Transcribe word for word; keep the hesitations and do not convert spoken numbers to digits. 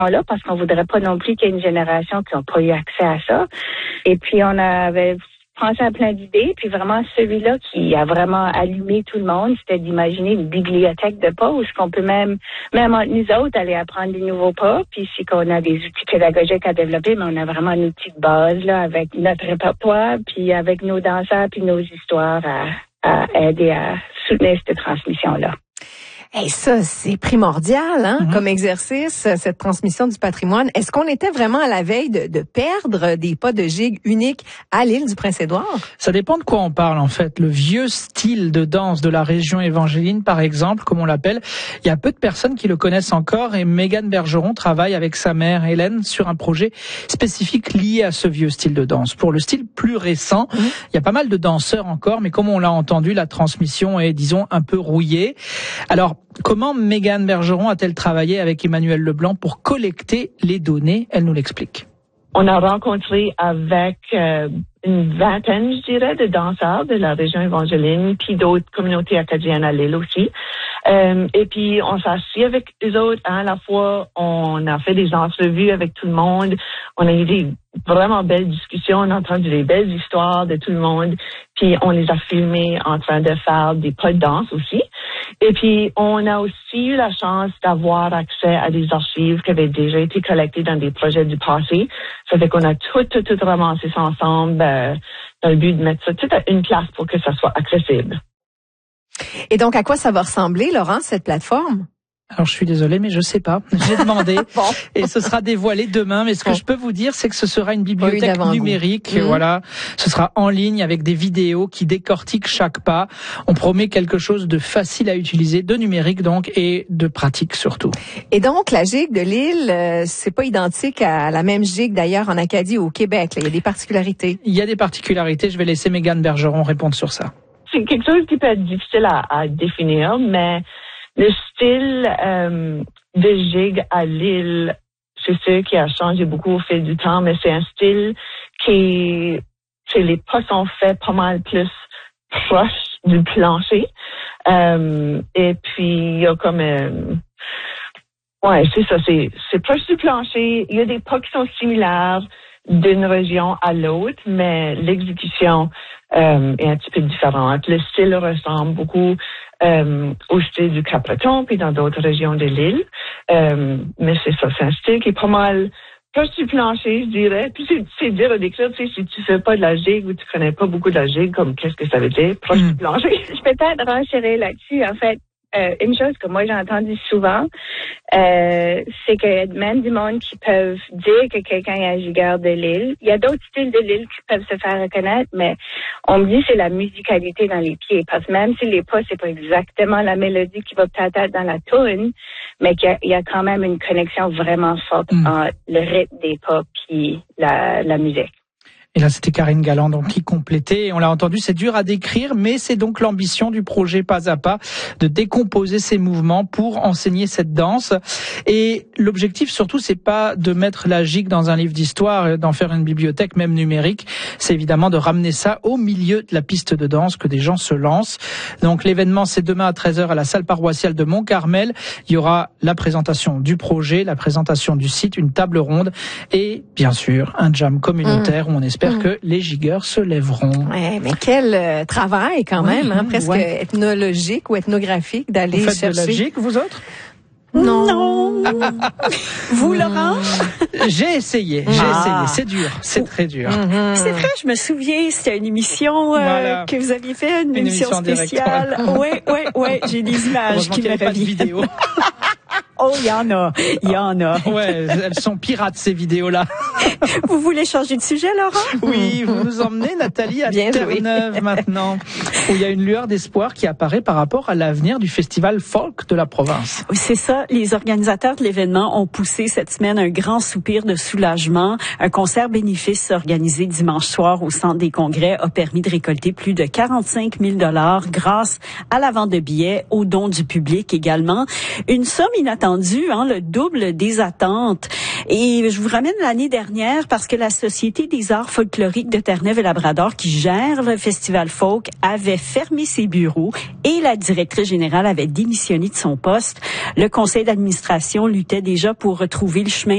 là parce qu'on voudrait pas non plus qu'il y ait une génération qui n'a pas eu accès à ça. Et puis, on avait pensé à plein d'idées. Puis vraiment, celui-là qui a vraiment allumé tout le monde, c'était d'imaginer une bibliothèque de pas où qu'on peut même, même entre nous autres, aller apprendre des nouveaux pas. Puis si qu'on a des outils pédagogiques à développer, mais on a vraiment un outil de base là avec notre répertoire, puis avec nos danseurs, puis nos histoires à, à aider à soutenir cette transmission-là. Hey, ça, c'est primordial, hein, Mm-hmm. comme exercice, cette transmission du patrimoine. Est-ce qu'on était vraiment à la veille de, de perdre des pas de gigue uniques à l'île du Prince-Édouard? Ça dépend de quoi on parle, en fait. Le vieux style de danse de la région évangéline, par exemple, comme on l'appelle, il y a peu de personnes qui le connaissent encore et Mégane Bergeron travaille avec sa mère Hélène sur un projet spécifique lié à ce vieux style de danse. Pour le style plus récent, mmh. il y a pas mal de danseurs encore, mais comme on l'a entendu, la transmission est, disons, un peu rouillée. Alors, comment Mégane Bergeron a-t-elle travaillé avec Emmanuel Leblanc pour collecter les données? Elle nous l'explique. On a rencontré avec euh, une vingtaine, je dirais, de danseurs de la région évangéline, puis d'autres communautés acadiennes à l'île aussi. Euh, et puis, on s'est assis avec eux autres, hein, à la fois, on a fait des entrevues avec tout le monde, on a eu des vraiment belles discussions, on a entendu des belles histoires de tout le monde, puis on les a filmés en train de faire des pas de danse aussi. Et puis, on a aussi eu la chance d'avoir accès à des archives qui avaient déjà été collectées dans des projets du passé. Ça fait qu'on a tout, tout, tout ramassé ça ensemble euh, dans le but de mettre ça tout à une place pour que ça soit accessible. Et donc, à quoi ça va ressembler, Laurence, cette plateforme? Alors, je suis désolée, mais je sais pas. J'ai demandé bon. et ce sera dévoilé demain. Mais ce que bon. je peux vous dire, c'est que ce sera une bibliothèque oui, numérique. Mmh. Voilà, ce sera en ligne avec des vidéos qui décortiquent chaque pas. On promet quelque chose de facile à utiliser, de numérique donc et de pratique surtout. Et donc, la gigue de l'île, euh, c'est pas identique à la même gigue d'ailleurs en Acadie ou au Québec. Là. Il y a des particularités. Il y a des particularités. Je vais laisser Mégane Bergeron répondre sur ça. C'est quelque chose qui peut être difficile à, à définir, mais le style euh, de gigue à l'île, c'est sûr qui a changé beaucoup au fil du temps, mais c'est un style qui, c'est les pas sont faits pas mal plus proches du plancher. Euh, et puis il y a comme euh, ouais, c'est ça, c'est c'est proche du plancher. Il y a des pas qui sont similaires d'une région à l'autre, mais l'exécution euh, est un petit peu différente. Le style ressemble beaucoup euh, au style du Cap-Breton, puis dans d'autres régions de l'île. Euh, mais c'est ça, c'est un style qui est pas mal proche du plancher, je dirais. Puis c'est, c'est dur à décrire, tu sais, si tu fais pas de la gigue ou tu connais pas beaucoup de la gigue, comme qu'est-ce que ça veut dire, proche mmh. du plancher. Je peux peut-être renchérir là-dessus, en fait. Euh, une chose que moi j'ai entendue souvent, euh, c'est qu'il y a même du monde qui peuvent dire que quelqu'un est un gigueur de l'île. Il y a d'autres styles de l'île qui peuvent se faire reconnaître, mais on me dit que c'est la musicalité dans les pieds. Parce que même si les pas, c'est pas exactement la mélodie qui va peut-être être dans la tune, mais qu'il y a, il y a quand même une connexion vraiment forte mmh. entre le rythme des pas puis la, la musique. Et là, c'était Karine Galland donc qui complétait. Et on l'a entendu, c'est dur à décrire, mais c'est donc l'ambition du projet Pas à Pas de décomposer ces mouvements pour enseigner cette danse. Et l'objectif, surtout, c'est pas de mettre la gigue dans un livre d'histoire et d'en faire une bibliothèque, même numérique. C'est évidemment de ramener ça au milieu de la piste de danse, que des gens se lancent. Donc, l'événement, c'est demain à treize heures à la salle paroissiale de Mont-Carmel. Il y aura la présentation du projet, la présentation du site, une table ronde et, bien sûr, un jam communautaire mmh. où on espère J'espère que les gigueurs se lèveront. Ouais, mais quel euh, travail quand même, oui, hein, presque ouais. ethnologique ou ethnographique d'aller vous faites chercher. De la gigue, vous autres? Non. non. Vous, Laurent? J'ai essayé, j'ai ah. essayé. C'est dur, c'est très dur. Mm-hmm. C'est vrai, je me souviens, c'était une émission euh, voilà. que vous aviez fait, une, une émission, émission spéciale. Oui, oui, oui, j'ai des images qui me reviennent. Oh, il y en a, il y en a. Ouais, elles sont pirates, ces vidéos-là. Vous voulez changer de sujet, Laurent? Oui, vous nous emmenez, Nathalie, à Bien Terre-Neuve oui. maintenant, où il y a une lueur d'espoir qui apparaît par rapport à l'avenir du festival folk de la province. Oui, c'est ça. Les organisateurs de l'événement ont poussé cette semaine un grand soupir de soulagement. Un concert bénéfice organisé dimanche soir au Centre des Congrès a permis de récolter plus de quarante-cinq mille dollars grâce à la vente de billets, aux dons du public également. Une somme inattendue, hein, le double des attentes. Et je vous ramène l'année dernière parce que la Société des arts folkloriques de Terre-Neuve et Labrador, qui gère le festival folk, avait fermé ses bureaux et la directrice générale avait démissionné de son poste. Le conseil d'administration luttait déjà pour retrouver le chemin